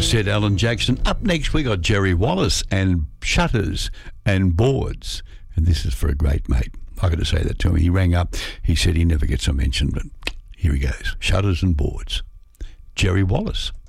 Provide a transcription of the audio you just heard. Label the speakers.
Speaker 1: said Alan Jackson. Up next, we got Jerry Wallace and Shutters and Boards. And this is for a great mate. I got to say that to him. He rang up. He said he never gets a mention, but here he goes. Shutters and Boards. Jerry Wallace.